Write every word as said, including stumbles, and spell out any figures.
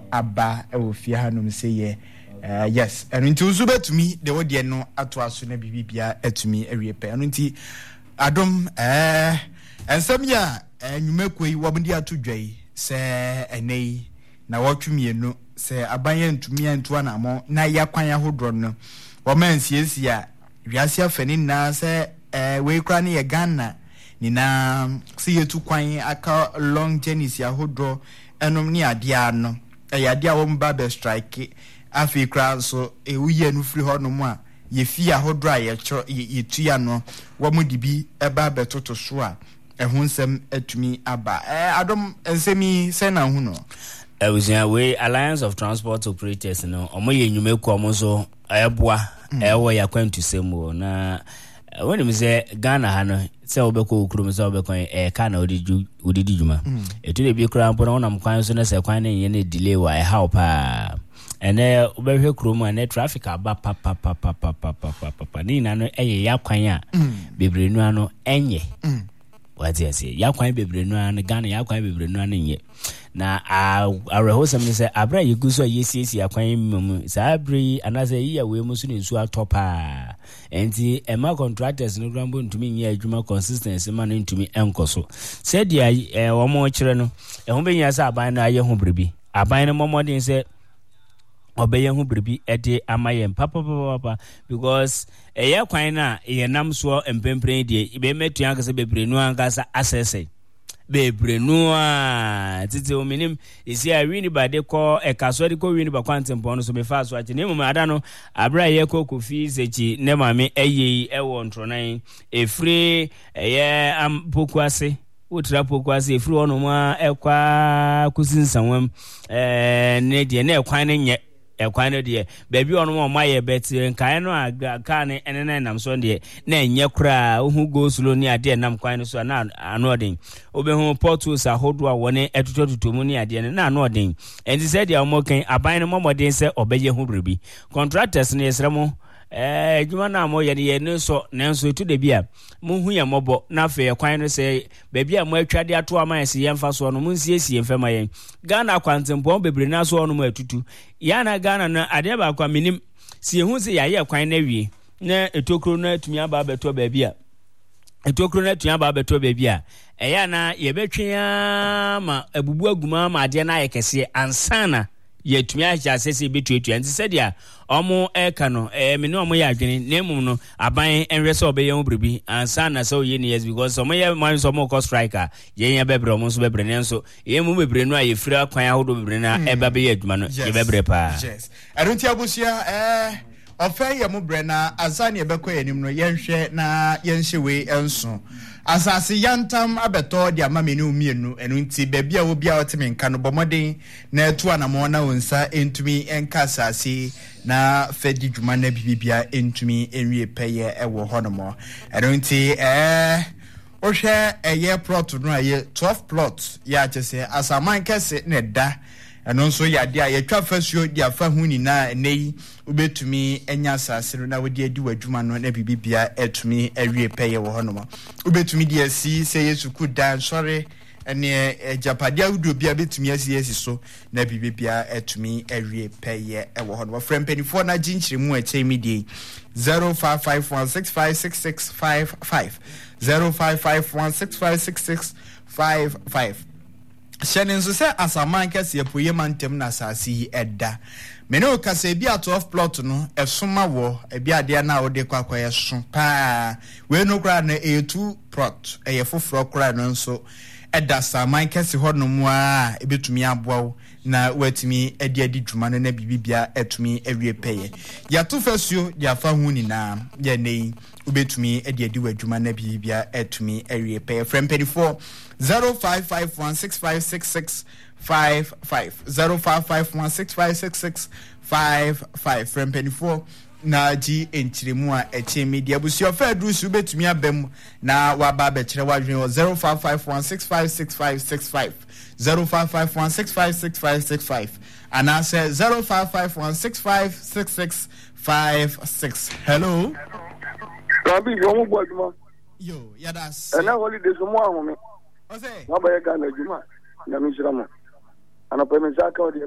aba e wo fie hanom se ye uh, yes enu nti uzu betumi de wode no ato aso na bibibia etumi awie pe enu nti adom eh ensem ya enwumakoi wobndi ato dwai se enei na wotwemienu se abanye ntumi anto na mo na yakwan ahodro no womansiesi a wiase afani na se eh we kra ne ye Ghana ni na se yetu kwan aka long journeys ahodro enom ni adia no e adia wo mba be strike afi kra so e wuye no free ho no mo a ye fi ahodro a ye ye tua no wo mo dibi e ba betoto so a ehun nsem atumi aba eh adom ensemi se na hu no Ewusia we Alliance of Transport Operators no omo ye nwumeku omo so eboa ewo ya kwantu semu na when me say Ghana ha no se obekọ okuru se obekọ e ka na odiju odidi juma etu de bi kura mpo na onam kwan so na se kwan na ye na delay wa e how pa ene obehwe kuro mu na traffic aba pa pa pa pa pa pa pa pa ni na no eye ya kwan a bebrenu ano enye wati ase ya kwan bebrenu ano Ghana ya kwan bebrenu ano nye na arehosam ni se abra yiguso yesiesi akwan mmom sa abri anase yiya we musu ni nsu atopa enti ema contractors no grambo ntumi nya adwuma consistency ma no ntumi enkoso se dia e wo mo kire no e ho benya sa aban na aye ho bribi aban no momodin se obeye ho bribi ede amaye papa papa because eye kwan na ye nam so empempren die ibe metu ankase bebrenu ankasa asese bebrenu a titi o minim isi a wini ba de ko e kaso de ko wini ba kwantempo no so be fa so ache ne mu ada no abra ye ko kofi sechi ne mame eye e wo ntronan e free eye am pokuase utra pokuase e free ono ma e kwa kusinsanwam eh ne de ne kwan ne nye ekwan no de baby ono mo maye beti nkan no aga ne enene nam so de na enye kura ohu go slow ni ade nam kwan no so na anodin obehu portals ahodo a wone etotototomu ni ade ne na anodin enti said ya mo kan aban no momodin se obeye hu bribi contractors ne yesremo eh adwuma na mo ye ne ne so nenso etu de bia mo hu ya mobo na fe kwan no se baby a mo atwade ato ama yesi yemfa so no mo nsiesie mfema yen Ghana kwantempo bebre na so no mo atutu ya na Ghana na ade ba kwa minim si ehu se ya ye kwan na wie na etokro na atumi aba beto baby a etokro na atumi aba beto baby a eya na ye betwea ma abubu aguma ma ade na ye kese ansana ye tumi aja sese betuetu enti sadia omo eka no eh me no omo ya adwene nemu no aban enwe se obeye ho bribi ansa na so ye ne yes because omo ye man so mo ko striker ye nya bebre omo so bebre ne nso ye mu bebre no aye fira kwan ahodo bebre na e ba be ye adwuma no ye bebre pa yes erunti abusia eh ofa ye mu bre na azani ebekọ yenim no yenhwe na yenhyewe enso asase yantam abeto de amamenu mienu enunti bebia wo bia otime nka no bomoden na etu anamo na wonsa entumi enka asase na fedi dwuma na bibia entumi enwie peye ewo honomo enunti eh ohwe eye plot no aye twelve plot ya chese asaman kese ne da eno nso yade a yetwa fasuo di afa hu ni na nei ubetumi enya asase na wodi adi wadwuma no na bibibia etumi awie peye wo hono ubetumi di asi se Yesu ku dan sorry ene ejapadia udo bia betumi asi asi so na bibibia etumi awie peye wo hono frem penifo na ginchire mu eche midi zero five five one six five six six five five zero five five one six five six six five five Shenin so say asaman kase epoye mantem na asasi edda me no kase bi a twelve plot no esoma wo e bi ade na wo de kwakwa yeso pa we no kra na e two plot e ye foforo kra no nso edda asaman kase ho no mu a ebetumi aboa na watimi edi edi dwuma no na bibibia etumi awie peye ya to fasuo ya fa hu ni na ya nei ubetumi edi edi wadwuma na bibibia etumi awie peye frem twenty-four zero five five one six five six six five five zero five five one six five six six five five frem twenty-four na ji enchiremu a eche media busio fa adrusu betumi abem na waba be kire wadwen zero five five one six five six five six five zero five five one six five six five six five and I say zero five five one six five six six five six. Hello. Rabi, you want to yo, yeah, that's. And now holidays for more. What's it? What about a Ghana Juma? Yamishrama. And a Pemezaka or the